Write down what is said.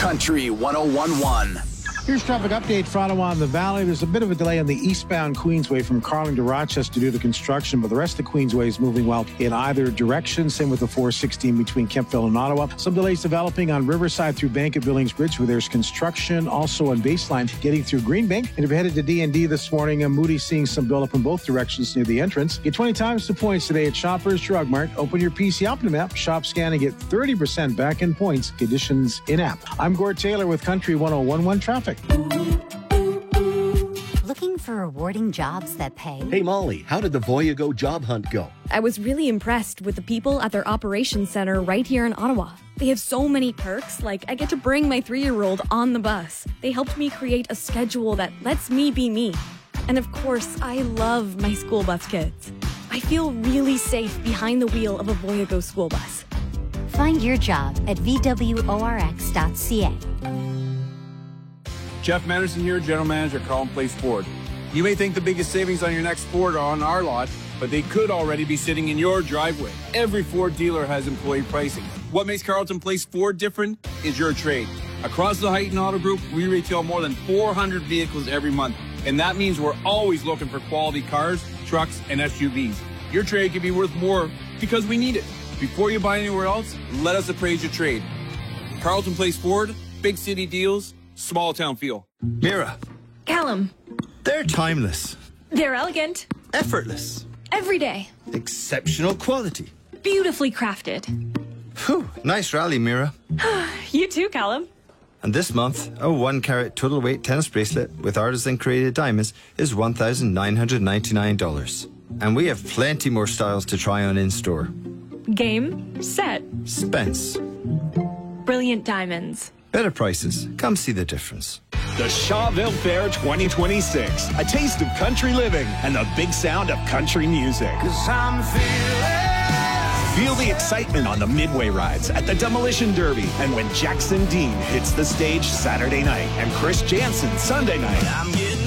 Country 101.1. Here's traffic update for Ottawa and the Valley. There's a bit of a delay on the eastbound Queensway from Carling to Rochester due to construction, but the rest of Queensway is moving well in either direction. Same with the 416 between Kemptville and Ottawa. Some delays developing on Riverside through Bank at Billings Bridge where there's construction. Also on Baseline getting through Greenbank. And if you're headed to D&D this morning, Moody seeing some buildup in both directions near the entrance. Get 20 times the points today at Shoppers Drug Mart. Open your PC Optimum app, shop, scan, and get 30% back in points. Conditions in-app. I'm Gord Taylor with Country 101.1 Traffic. Looking for rewarding jobs that pay? Hey, Molly, how did the Voyago job hunt go? I was really impressed with the people at their operations center right here in Ottawa. They have so many perks, like I get to bring my 3-year-old on the bus. They helped me create a schedule that lets me be me. And of course, I love my school bus kids. I feel really safe behind the wheel of a Voyago school bus. Find your job at vworx.ca. Jeff Manderson here, General Manager at Carleton Place Ford. You may think the biggest savings on your next Ford are on our lot, but they could already be sitting in your driveway. Every Ford dealer has employee pricing. What makes Carleton Place Ford different is your trade. Across the Heighton Auto Group, we retail more than 400 vehicles every month, and that means we're always looking for quality cars, trucks, and SUVs. Your trade can be worth more because we need it. Before you buy anywhere else, let us appraise your trade. Carleton Place Ford, big city deals, small town feel. Mira. Callum. They're timeless. They're elegant. Effortless. Every day. Exceptional quality. Beautifully crafted. Whew, nice rally, Mira. You too, Callum. And this month, a 1-carat total weight tennis bracelet with artisan-created diamonds is $1,999. And we have plenty more styles to try on in-store. Game, set. Spence. Brilliant diamonds. Better prices. Come see the difference. The Shawville Fair 2026. A taste of country living and the big sound of country music. Feel the excitement on the Midway rides at the Demolition Derby and when Jackson Dean hits the stage Saturday night and Chris Jansen Sunday night.